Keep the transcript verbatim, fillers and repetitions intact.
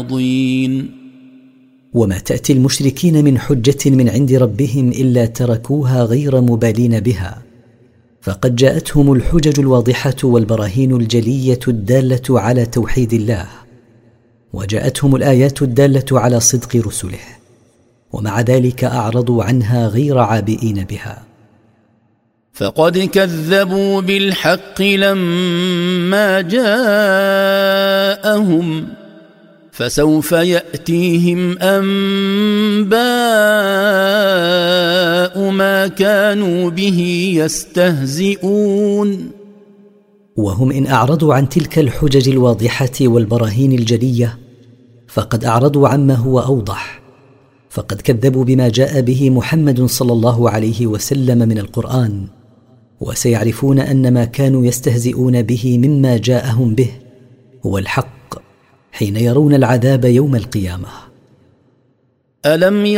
وما تأتي المشركين من حجة من عند ربهم إلا تركوها غير مبالين بها، فقد جاءتهم الحجج الواضحة والبراهين الجلية الدالة على توحيد الله، وجاءتهم الآيات الدالة على صدق رسله، ومع ذلك أعرضوا عنها غير عابئين بها. فقد كذبوا بالحق لما جاءهم فسوف يأتيهم أنباء ما كانوا به يستهزئون. وهم إن أعرضوا عن تلك الحجج الواضحة والبراهين الجلية فقد أعرضوا عما هو أوضح، فقد كذبوا بما جاء به محمد صلى الله عليه وسلم من القرآن، وسيعرفون أن ما كانوا يستهزئون به مما جاءهم به هو الحق حين يرون العذاب يوم القيامة. ألم